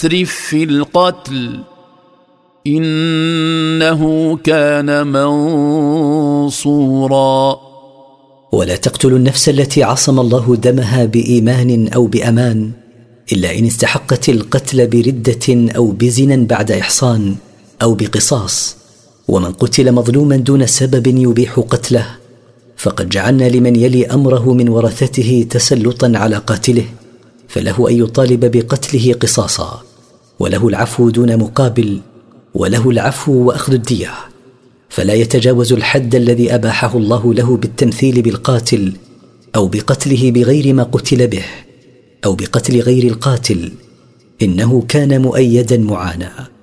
وأسرف في القتل إنه كان منصورا. ولا تقتلوا النفس التي عصم الله دمها بإيمان أو بأمان إلا إن استحقت القتل بردة أو بزنا بعد إحصان أو بقصاص. ومن قتل مظلوما دون سبب يبيح قتله فقد جعلنا لمن يلي أمره من ورثته تسلطا على قاتله، فله أن يطالب بقتله قصاصا، وله العفو دون مقابل، وله العفو وأخذ الدية، فلا يتجاوز الحد الذي أباحه الله له بالتمثيل بالقاتل أو بقتله بغير ما قتل به أو بقتل غير القاتل، إنه كان مؤيدا معانا.